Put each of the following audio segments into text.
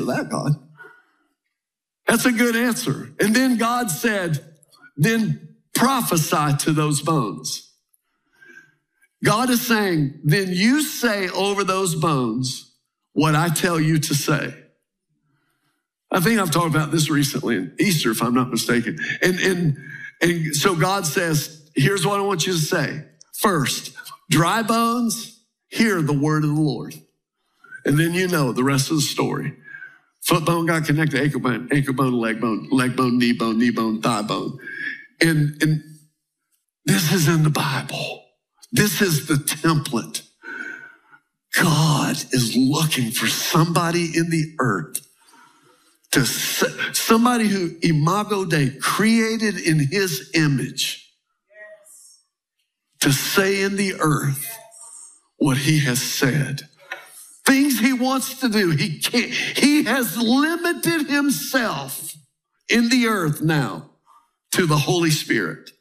that, God. That's a good answer. And then God said, then prophesy to those bones. God is saying, then you say over those bones what I tell you to say. I think I've talked about this recently in Easter, if I'm not mistaken. And so God says, here's what I want you to say. First, dry bones, hear the word of the Lord. And then you know the rest of the story. Foot bone got connected to ankle bone, leg bone, knee bone, thigh bone. And this is in the Bible. This is the template. God is looking for somebody in the earth, somebody who Imago Dei, created in his image, to say in the earth what he has said. Things he wants to do. He can't. He has limited himself in the earth now to the Holy Spirit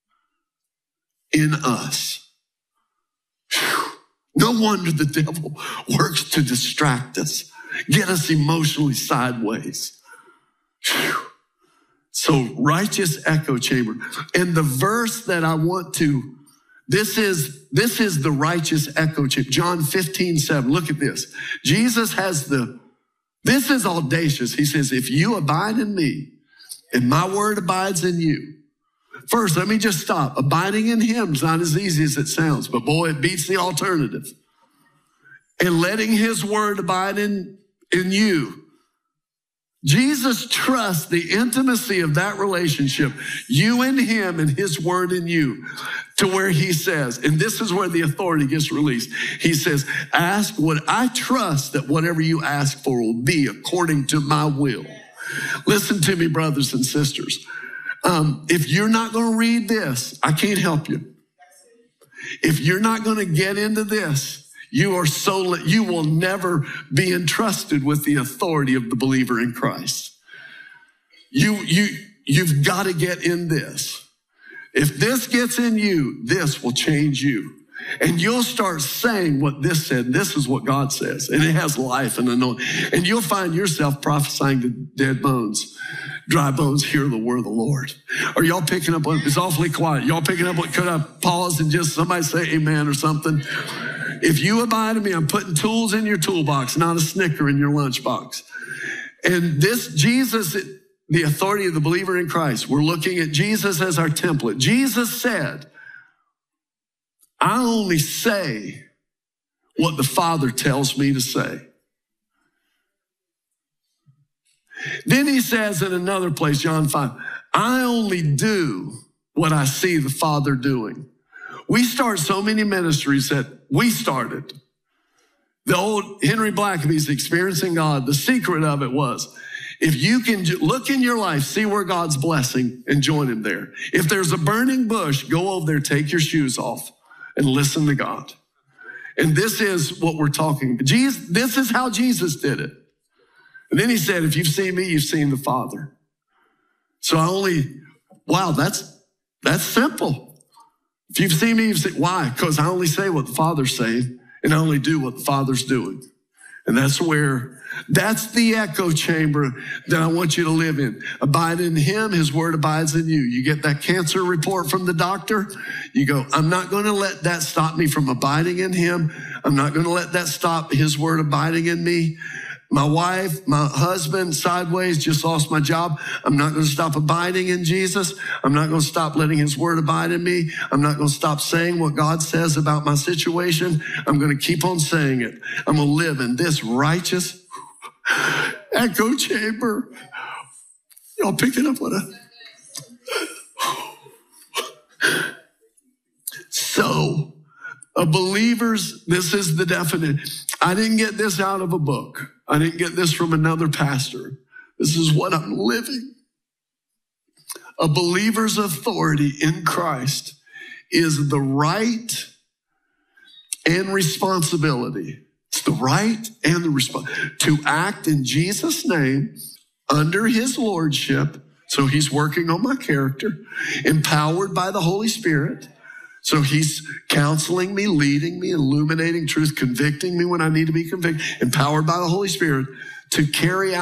in us. Whew. No wonder the devil works to distract us, get us emotionally sideways. Whew. So righteous echo chamber. And the verse that I want to, this is the righteous echo chamber. John 15:7. Look at this. Jesus has this is audacious. He says, if you abide in me and my word abides in you. First, let me just stop. Abiding in him is not as easy as it sounds, but boy, it beats the alternative. And letting his word abide in you. Jesus trusts the intimacy of that relationship, you and him and his word in you, to where he says, and this is where the authority gets released. He says, ask what I trust that whatever you ask for will be according to my will. Listen to me, brothers and sisters. If you're not going to read this, I can't help you. If you're not going to get into this, you will never be entrusted with the authority of the believer in Christ. You've got to get in this. If this gets in you, this will change you. And you'll start saying what this said. This is what God says. And it has life and anointing. And you'll find yourself prophesying to dead bones. Dry bones, hear the word of the Lord. Are y'all picking up? It's awfully quiet. Y'all picking up? Could I pause and just somebody say amen or something? If you abide in me, I'm putting tools in your toolbox, not a Snicker in your lunchbox. And this Jesus, the authority of the believer in Christ, we're looking at Jesus as our template. Jesus said, I only say what the Father tells me to say. Then he says in another place, John 5, I only do what I see the Father doing. We start so many ministries that we started. The old Henry Blackaby's Experiencing God, the secret of it was, if you can look in your life, see where God's blessing, and join him there. If there's a burning bush, go over there, take your shoes off, and listen to God. And this is what we're talking about. This is how Jesus did it. And then he said, if you've seen me, you've seen the Father. So that's simple. If you've seen me, you've seen, why? Because I only say what the Father's saying, and I only do what the Father's doing. And that's the echo chamber that I want you to live in. Abide in him, his word abides in you. You get that cancer report from the doctor, you go, I'm not going to let that stop me from abiding in him. I'm not going to let that stop his word abiding in me. My wife, my husband, sideways, just lost my job. I'm not going to stop abiding in Jesus. I'm not going to stop letting his word abide in me. I'm not going to stop saying what God says about my situation. I'm going to keep on saying it. I'm going to live in this righteous echo chamber. Y'all picking up what So, a believer's, this is the definition. I didn't get this out of a book. I didn't get this from another pastor. This is what I'm living. A believer's authority in Christ is the right and responsibility. It's the right and the responsibility to act in Jesus' name under his lordship. So he's working on my character, empowered by the Holy Spirit. So he's counseling me, leading me, illuminating truth, convicting me when I need to be convicted, empowered by the Holy Spirit to carry out